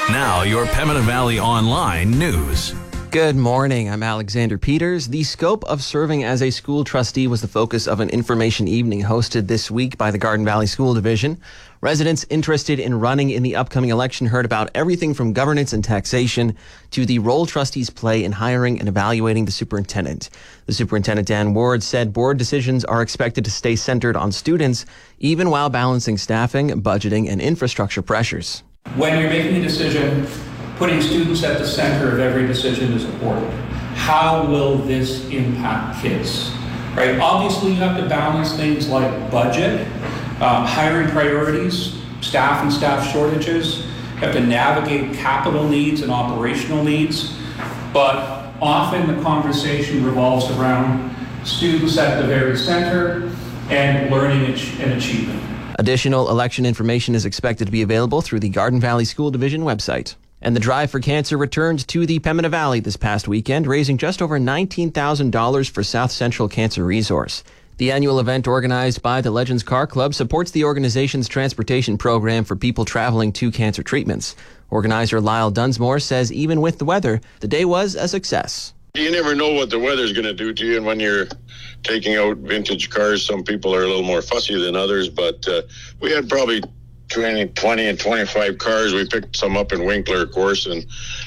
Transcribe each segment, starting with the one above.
Now, your Pembina Valley Online news. Good morning. I'm Alexander Peters. The scope of serving as a school trustee was the focus of an information evening hosted this week by the Garden Valley School Division. Residents interested in running in the upcoming election heard about everything from governance and taxation to the role trustees play in hiring and evaluating the superintendent. The superintendent, Dan Ward, said board decisions are expected to stay centered on students, even while balancing staffing, budgeting, and infrastructure pressures. When you're making a decision, putting students at the center of every decision is important. How will this impact kids? Right? Obviously, you have to balance things like budget, hiring priorities, staff and staff shortages. You have to navigate capital needs and operational needs. But often the conversation revolves around students at the very center and learning and achievement. Additional election information is expected to be available through the Garden Valley School Division website. And the Drive for Cancer returned to the Pembina Valley this past weekend, raising just over $19,000 for South Central Cancer Resource. The annual event organized by the Legends Car Club supports the organization's transportation program for people traveling to cancer treatments. Organizer Lyle Dunsmore says even with the weather, the day was a success. You never know what the weather's going to do to you, and when you're taking out vintage cars, some people are a little more fussy than others, but we had probably 20 and 25 cars. We picked some up in Winkler, of course, and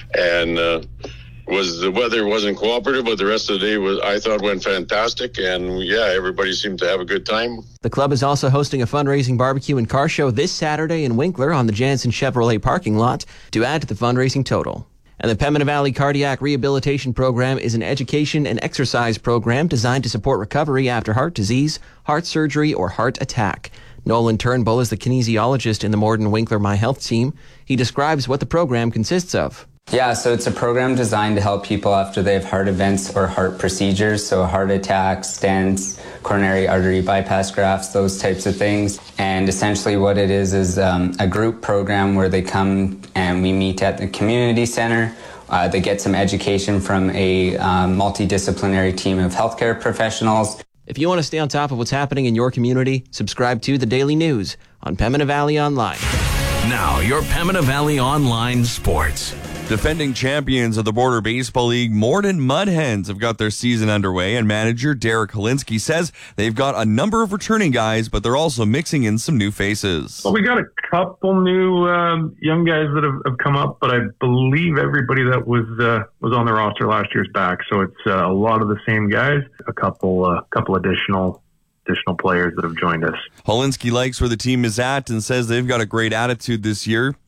the weather wasn't cooperative, but the rest of the day I thought went fantastic, and yeah, everybody seemed to have a good time. The club is also hosting a fundraising barbecue and car show this Saturday in Winkler on the Jansen Chevrolet parking lot to add to the fundraising total. And the Pembina Valley Cardiac Rehabilitation Program is an education and exercise program designed to support recovery after heart disease, heart surgery, or heart attack. Nolan Turnbull is the kinesiologist in the Morden Winkler My Health team. He describes what the program consists of. Yeah, so it's a program designed to help people after they have heart events or heart procedures, so heart attacks, stents, coronary artery bypass grafts, those types of things. And essentially what it is a group program where they come and we meet at the community center. They get some education from a multidisciplinary team of healthcare professionals. If you want to stay on top of what's happening in your community, subscribe to The Daily News on Pembina Valley Online. Now, your Pembina Valley Online sports. Defending champions of the Border Baseball League, Morden Mudhens have got their season underway, and manager Derek Holinsky says they've got a number of returning guys, but they're also mixing in some new faces. Well, we got a couple new young guys that have come up, but I believe everybody that was on the roster last year's back, so it's a lot of the same guys, a couple additional players that have joined us. Holinsky likes where the team is at and says they've got a great attitude this year.